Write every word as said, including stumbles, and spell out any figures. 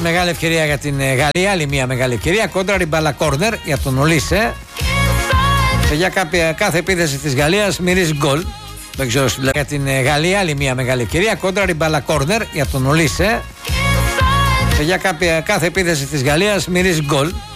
μεγάλη ευκαιρία για την Γαλλία. Άλλη μια μεγάλη ευκαιρία. Κόντρα ριμπάλα κόρνερ για τον Ολίσε. Και για κάποια, κάθε επίθεση της Γαλλίας μυρίζει γκολ. Δεν ξέρω si για την Γαλλία. Άλλη μια μεγάλη ευκαιρία. Κόντρα ριμπάλα κόρνερ για τον Ολίσε. Και για κάποια, κάθε επίθεση της Γαλλίας μυρίζει γκολ.